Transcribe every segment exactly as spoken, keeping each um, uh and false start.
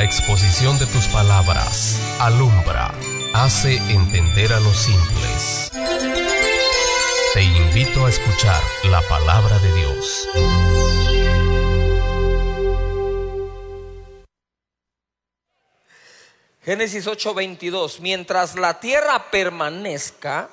exposición de tus palabras alumbra, hace entender a los simples. Te invito a escuchar la palabra de Dios. Génesis ocho veintidós. Mientras la tierra permanezca,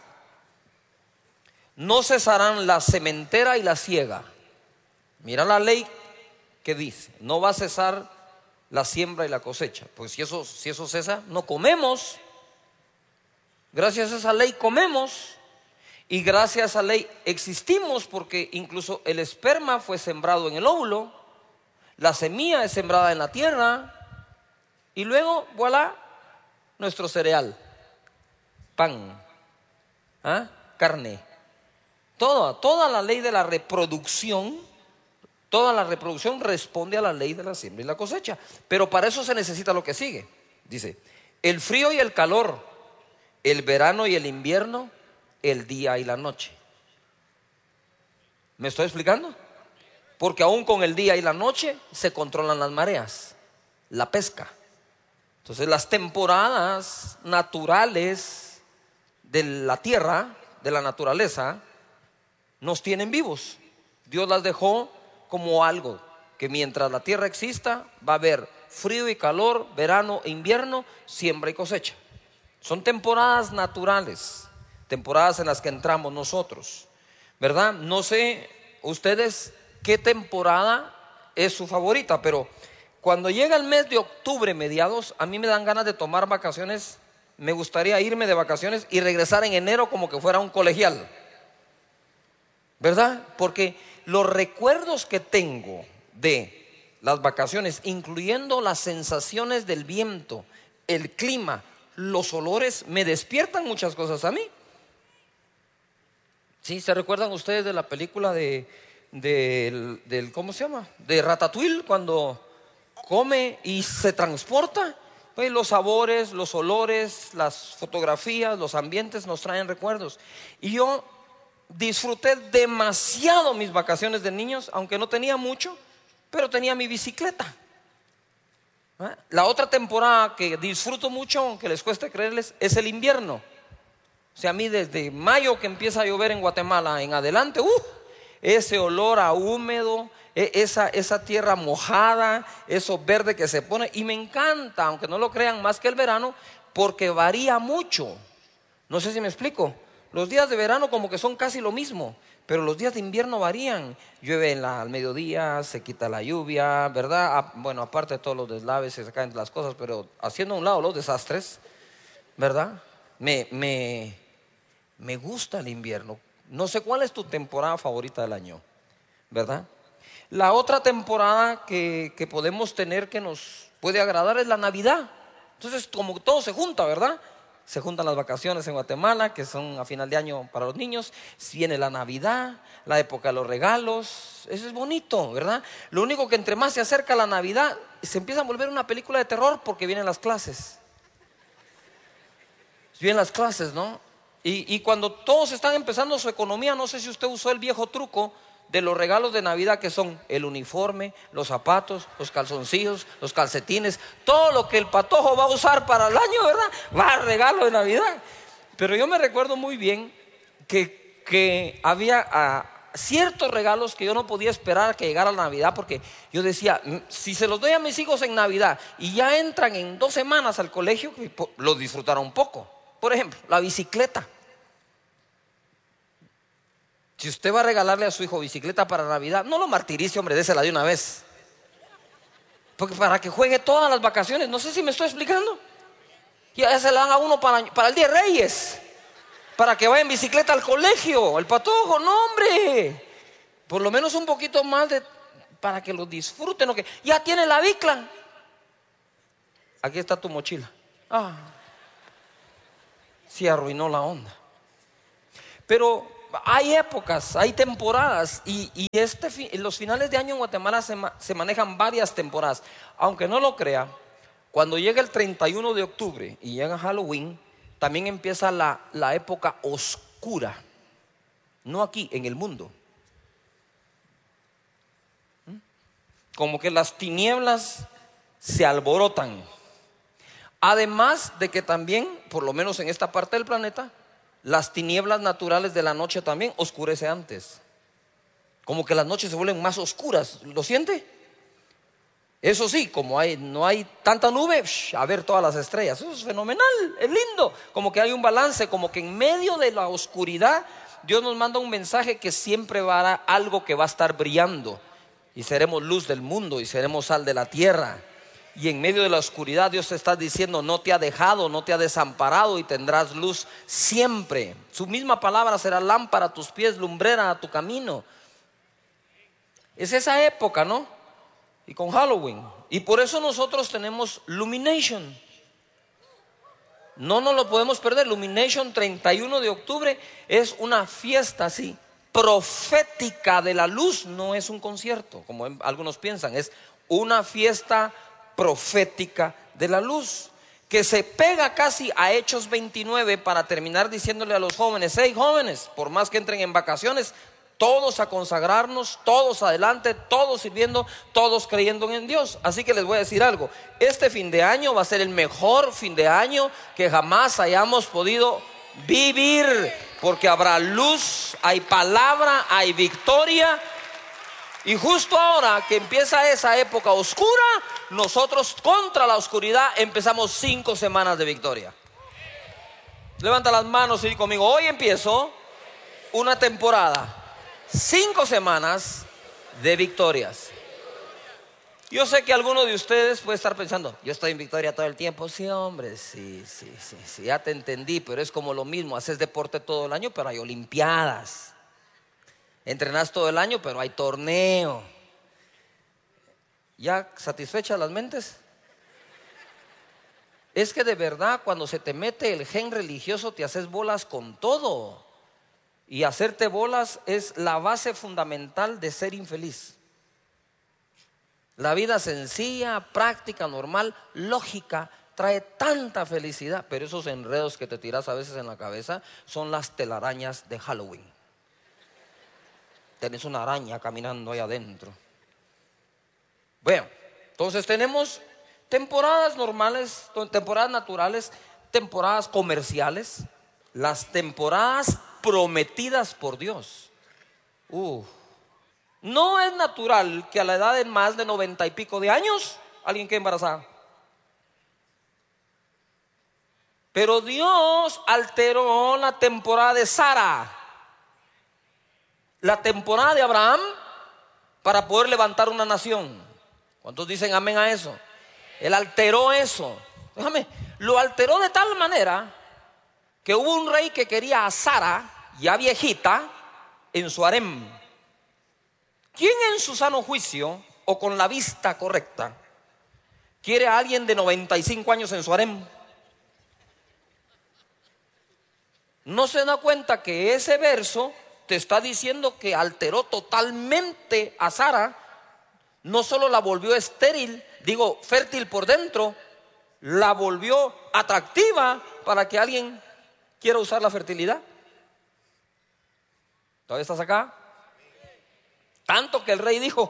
no cesarán la sementera y la siega. Mira la ley que dice: no va a cesar la siembra y la cosecha. Pues si eso, si eso cesa, no comemos. Gracias a esa ley comemos. Y gracias a esa ley existimos, porque incluso el esperma fue sembrado en el óvulo, la semilla es sembrada en la tierra, y luego, voilà, nuestro cereal, pan, ¿ah? carne. Toda, toda la ley de la reproducción, toda la reproducción responde a la ley de la siembra y la cosecha. Pero para eso se necesita lo que sigue. Dice: el frío y el calor, el verano y el invierno, el día y la noche. ¿Me estoy explicando? Porque aún con el día y la noche se controlan las mareas, la pesca. Entonces las temporadas naturales de la tierra, de la naturaleza, nos tienen vivos. Dios las dejó como algo que mientras la tierra exista va a haber frío y calor, verano e invierno, siembra y cosecha. Son temporadas naturales, temporadas en las que entramos nosotros, ¿verdad? No sé ustedes qué temporada es su favorita, pero cuando llega el mes de octubre, mediados, a mí me dan ganas de tomar vacaciones. Me gustaría irme de vacaciones y regresar en enero como que fuera un colegial, ¿verdad? Porque los recuerdos que tengo de las vacaciones, incluyendo las sensaciones del viento, el clima, los olores, me despiertan muchas cosas a mí. ¿Sí? ¿Se recuerdan ustedes de la película de, de del, del, ¿cómo se llama? De Ratatouille, cuando come y se transporta? Pues los sabores, los olores, las fotografías, los ambientes nos traen recuerdos. Y yo disfruté demasiado mis vacaciones de niños, aunque no tenía mucho, pero tenía mi bicicleta. ¿Ah? La otra temporada que disfruto mucho, aunque les cueste creerles, es el invierno. O sea, a mí desde mayo que empieza a llover en Guatemala en adelante, uh, ese olor a húmedo, esa, esa tierra mojada, eso verde que se pone, y me encanta, aunque no lo crean, más que el verano, porque varía mucho. No sé si me explico. Los días de verano como que son casi lo mismo, pero los días de invierno varían. Llueve en la, al mediodía, se quita la lluvia, ¿verdad? Ah, bueno, aparte de todos los deslaves, se caen las cosas, pero haciendo a un lado los desastres, ¿verdad? Me, me, me gusta el invierno. No sé cuál es tu temporada favorita del año, ¿verdad? La otra temporada que, que podemos tener que nos puede agradar es la Navidad. Entonces, como todo se junta, ¿verdad? Se juntan las vacaciones en Guatemala, que son a final de año para los niños. Viene la Navidad, la época de los regalos. Eso es bonito, ¿verdad? Lo único que entre más se acerca la Navidad, se empieza a volver una película de terror, porque vienen las clases. Vienen las clases, ¿no? Y, y cuando todos están empezando su economía, no sé si usted usó el viejo truco de los regalos de Navidad, que son el uniforme, los zapatos, los calzoncillos, los calcetines, todo lo que el patojo va a usar para el año, ¿verdad? Va a regalo de Navidad. Pero yo me recuerdo muy bien que, que había ah, ciertos regalos que yo no podía esperar a que llegara la Navidad, porque yo decía, si se los doy a mis hijos en Navidad y ya entran en dos semanas al colegio, lo disfrutaron un poco. Por ejemplo, la bicicleta. Si usted va a regalarle a su hijo bicicleta para Navidad, no lo martirice, hombre, désela de una vez. Porque para que juegue todas las vacaciones, no sé si me estoy explicando. Y ya se la dan a uno para, para el Día de Reyes, para que vaya en bicicleta al colegio, el patojo, no, hombre. Por lo menos un poquito más de, para que lo disfruten. ¿No? Que ya tiene la bicla. Aquí está tu mochila. Ah, sí arruinó la onda. Pero hay épocas, hay temporadas, y, y este, en los finales de año en Guatemala se, se manejan varias temporadas. Aunque no lo crea, cuando llega el treinta y uno de octubre y llega Halloween, también empieza la, la época oscura. No aquí, en el mundo. ¿Mm? Como que las tinieblas se alborotan. Además de que también, por lo menos en esta parte del planeta, las tinieblas naturales de la noche también oscurece antes. Como que las noches se vuelven más oscuras. ¿Lo siente? Eso sí, como hay, no hay tanta nube, shh, a ver todas las estrellas. Eso es fenomenal, es lindo. Como que hay un balance, como que en medio de la oscuridad Dios nos manda un mensaje que siempre va a dar algo que va a estar brillando. Y seremos luz del mundo y seremos sal de la tierra. Y en medio de la oscuridad Dios te está diciendo: no te ha dejado, no te ha desamparado, y tendrás luz siempre. Su misma palabra será lámpara a tus pies, lumbrera a tu camino. Es esa época, ¿no? Y con Halloween. Y por eso nosotros tenemos Lumination. No nos lo podemos perder. Lumination, treinta y uno de octubre, es una fiesta así profética de la luz. No es un concierto, como algunos piensan. Es una fiesta profética de la luz, que se pega casi a Hechos veintinueve, para terminar diciéndole a los jóvenes: hey jóvenes, por más que entren en vacaciones, todos a consagrarnos, todos adelante, todos sirviendo, todos creyendo en Dios. Así que les voy a decir algo: este fin de año va a ser el mejor fin de año que jamás hayamos podido vivir, porque habrá luz, hay palabra, hay victoria. Y justo ahora que empieza esa época oscura, nosotros contra la oscuridad empezamos cinco semanas de victoria. Levanta las manos y di conmigo: hoy empiezo una temporada, cinco semanas de victorias. Yo sé que alguno de ustedes puede estar pensando: yo estoy en victoria todo el tiempo. Sí, hombre, sí, sí, sí, sí, ya te entendí, pero es como lo mismo. Haces deporte todo el año, pero hay olimpiadas. Entrenas todo el año, pero hay torneo. ¿Ya satisfechas las mentes? Es que de verdad, cuando se te mete el gen religioso, te haces bolas con todo. Y hacerte bolas es la base fundamental de ser infeliz. La vida sencilla, práctica, normal, lógica, trae tanta felicidad. Pero esos enredos que te tiras a veces en la cabeza son las telarañas de Halloween. Tenés una araña caminando ahí adentro. Bueno, entonces tenemos temporadas normales, temporadas naturales, temporadas comerciales, las temporadas prometidas por Dios. Uh, no es natural que a la edad de más de noventa y pico de años alguien quede embarazada. Pero Dios alteró la temporada de Sara, la temporada de Abraham, para poder levantar una nación. ¿Cuántos dicen amén a eso? Él alteró eso. Déjame, lo alteró de tal manera que hubo un rey que quería a Sara, ya viejita, en su harem. ¿Quién en su sano juicio o con la vista correcta quiere a alguien de noventa y cinco años en su harem? ¿No se da cuenta que ese verso te está diciendo que alteró totalmente a Sara? No solo la volvió estéril, digo fértil por dentro, la volvió atractiva para que alguien quiera usar la fertilidad. ¿Todavía estás acá? Tanto que el rey dijo: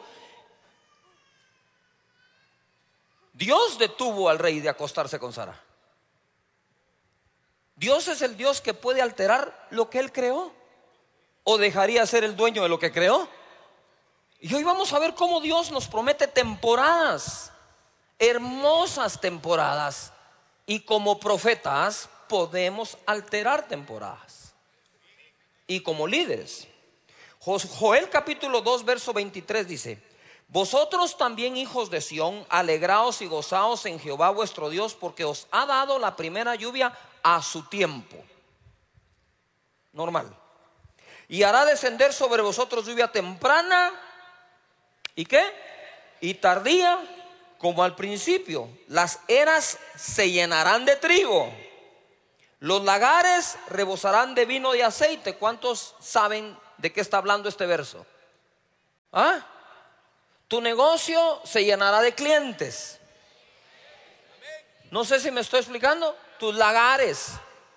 Dios detuvo al rey de acostarse con Sara. Dios es el Dios que puede alterar lo que Él creó. ¿O dejaría ser el dueño de lo que creó? Y hoy vamos a ver cómo Dios nos promete temporadas, hermosas temporadas. Y como profetas podemos alterar temporadas. Y como líderes. Joel capítulo dos verso veintitrés dice: vosotros también, hijos de Sión, alegraos y gozaos en Jehová vuestro Dios, porque os ha dado la primera lluvia a su tiempo. Normal. Y hará descender sobre vosotros lluvia temprana. ¿Y qué? Y tardía, como al principio. Las eras se llenarán de trigo, los lagares rebosarán de vino y aceite. ¿Cuántos saben de qué está hablando este verso? ¿Ah? Tu negocio se llenará de clientes. No sé si me estoy explicando. Tus lagares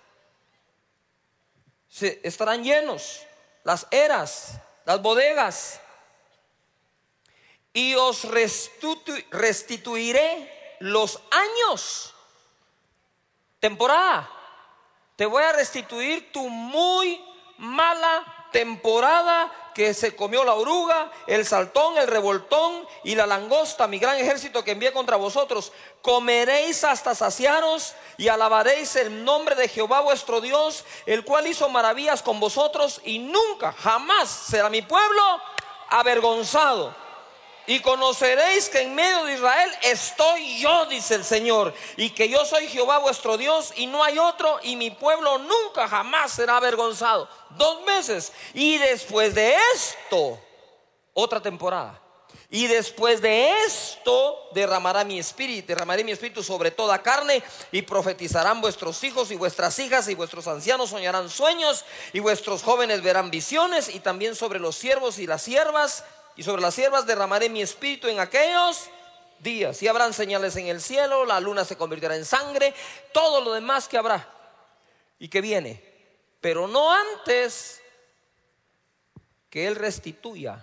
se estarán llenos, las eras, las bodegas. Y os restitu- restituiré los años. Temporada. Te voy a restituir tu muy mala temporada que se comió la oruga, el saltón, el revoltón y la langosta, mi gran ejército que envié contra vosotros. Comeréis hasta saciaros y alabaréis el nombre de Jehová vuestro Dios, el cual hizo maravillas con vosotros, y nunca, jamás será mi pueblo avergonzado. Y conoceréis que en medio de Israel estoy yo, dice el Señor, y que yo soy Jehová vuestro Dios y no hay otro, y mi pueblo nunca jamás será avergonzado. Dos meses. Y después de esto, otra temporada. Y después de esto derramará mi espíritu, derramaré mi espíritu sobre toda carne, y profetizarán vuestros hijos y vuestras hijas, y vuestros ancianos soñarán sueños, y vuestros jóvenes verán visiones, y también sobre los siervos y las siervas, y sobre las siervas derramaré mi espíritu en aquellos días. Y habrán señales en el cielo, la luna se convertirá en sangre, todo lo demás que habrá y que viene, pero no antes que Él restituya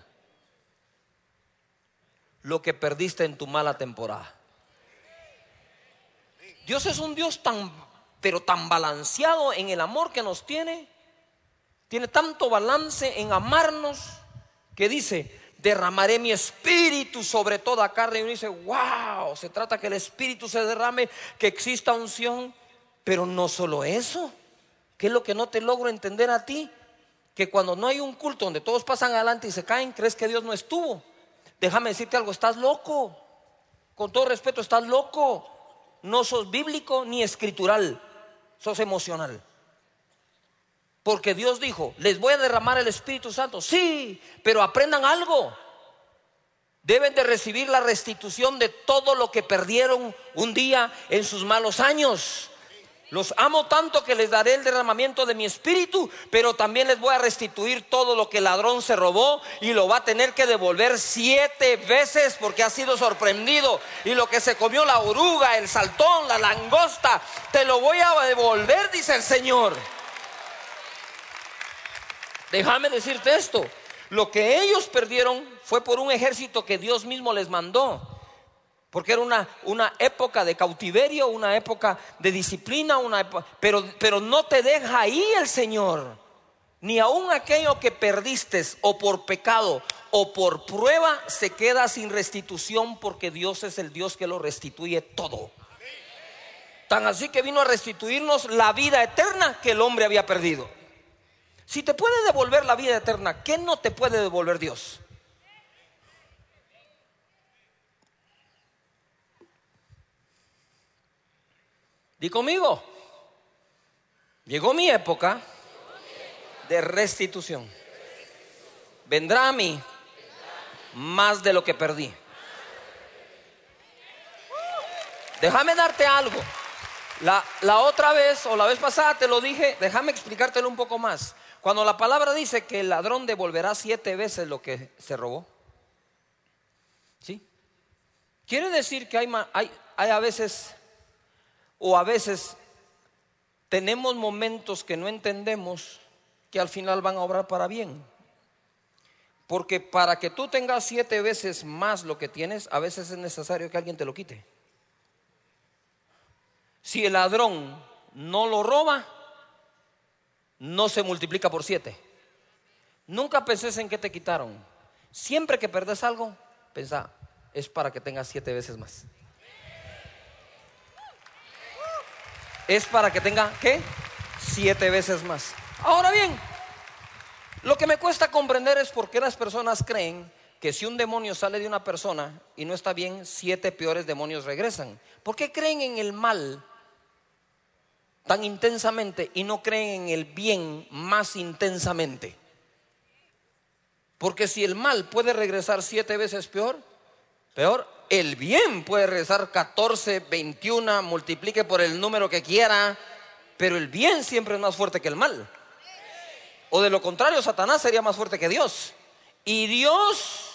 lo que perdiste en tu mala temporada. Dios es un Dios tan, pero tan balanceado en el amor que nos tiene. Tiene tanto balance en amarnos que dice: derramaré mi espíritu sobre toda carne. Y uno dice: wow, se trata que el espíritu se derrame, que exista unción. Pero no solo eso. ¿Qué es lo que no te logro entender a ti? Que cuando no hay un culto donde todos pasan adelante y se caen, crees que Dios no estuvo. Déjame decirte algo: estás loco. Con todo respeto, estás loco. No sos bíblico ni escritural, sos emocional. Porque Dios dijo: les voy a derramar el Espíritu Santo. Sí, pero aprendan algo. Deben de recibir la restitución de todo lo que perdieron un día en sus malos años. Los amo tanto que les daré el derramamiento de mi espíritu, pero también les voy a restituir todo lo que el ladrón se robó, y lo va a tener que devolver siete veces porque ha sido sorprendido. Y lo que se comió la oruga, el saltón, la langosta, te lo voy a devolver, dice el Señor. Déjame decirte esto: lo que ellos perdieron fue por un ejército que Dios mismo les mandó. Porque era una, una época de cautiverio, una época de disciplina, una época, pero, pero no te deja ahí el Señor. Ni aun aquello que perdiste, o por pecado o por prueba, se queda sin restitución, porque Dios es el Dios que lo restituye todo. Tan así que vino a restituirnos la vida eterna que el hombre había perdido. Si te puede devolver la vida eterna, ¿qué no te puede devolver Dios? Di conmigo: llegó mi época de restitución. Vendrá a mí más de lo que perdí. Déjame darte algo. La, la otra vez, o la vez pasada te lo dije, déjame explicártelo un poco más. Cuando la palabra dice que el ladrón devolverá siete veces lo que se robó, ¿sí? Quiere decir que hay, hay, hay a veces, o a veces tenemos momentos que no entendemos, que al final van a obrar para bien. Porque para que tú tengas siete veces más lo que tienes, a veces es necesario que alguien te lo quite. Si el ladrón no lo roba, no se multiplica por siete. Nunca penses en que te quitaron. Siempre que perdes algo, pensá: es para que tengas siete veces más. Es para que tenga, ¿qué? Siete veces más. Ahora bien, lo que me cuesta comprender es por qué las personas creen que si un demonio sale de una persona y no está bien, siete peores demonios regresan. ¿Por qué creen en el mal tan intensamente y no creen en el bien más intensamente? Porque si el mal puede regresar siete veces peor, peor, el bien puede regresar catorce, veintiuno, multiplique por el número que quiera, pero el bien siempre es más fuerte que el mal. O de lo contrario, Satanás sería más fuerte que Dios. Y Dios